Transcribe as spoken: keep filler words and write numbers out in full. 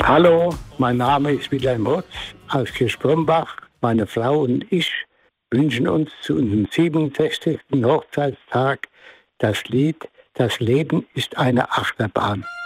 Hallo, mein Name ist Wilhelm Rotz aus Kirchbrombach. Meine Frau und ich wünschen uns zu unserem siebenundsechzigsten Hochzeitstag das Lied "Das Leben ist eine Achterbahn".